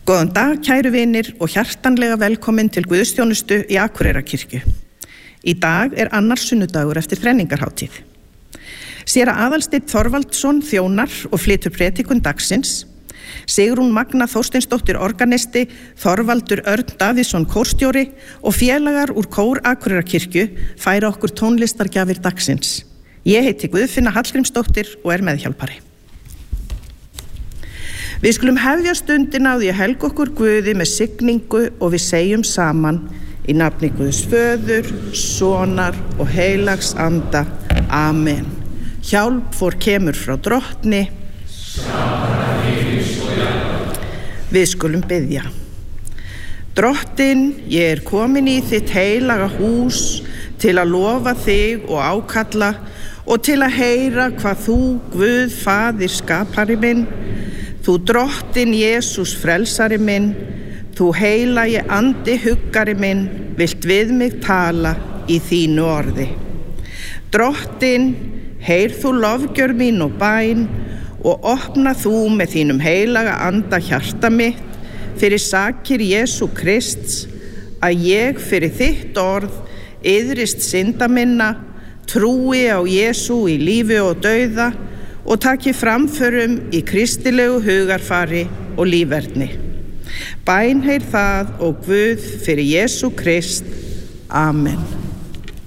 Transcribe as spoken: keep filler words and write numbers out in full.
Góðan dag, kæru vinir, og hjartanlega velkomin til Guðsþjónustu í Akureyrakirkju. Í dag er annar sunnudagur eftir þrenningarhátíð. Séra Aðalsteinn Þorvaldsson þjónar og flytur prédikun dagsins. Sigrún Magna Þorsteinsdóttir organisti, Þorvaldur Örn Davíðsson kórstjóri og félagar úr kór Akureyrakirkju færa okkur tónlistargjafir dagsins. Ég heiti Guðfinna Hallgrímsdóttir og er meðhjálpari. Við skulum hefja stundina á því að helga okkur Guði með signingu og við segjum saman í nafni Guðs Föður, Sonar og Heilags Anda. Amen. Hjálp vor kemur frá drottni. Við skulum biðja. Drottin, ég er komin í þitt heilaga hús til að lofa þig og ákalla og til að heyra hvað þú, Guð, Faðir, skapari minn, þú drottin Jesús frelsari minn, þú heilagi andi huggari minn, vilt við mig tala í þínu orði. Drottin, heyr þú lofgjör mín og bæn og opna þú með þínum heilaga anda hjarta mitt fyrir sakir Jesú Krists, að ég fyrir þitt orð iðrist synda minna, trúi á Jesú í lífi og dauða og taki framförum í kristilegu hugarfari og líferni. Bænheyr það og Guð fyrir Jesú Krist. Amen.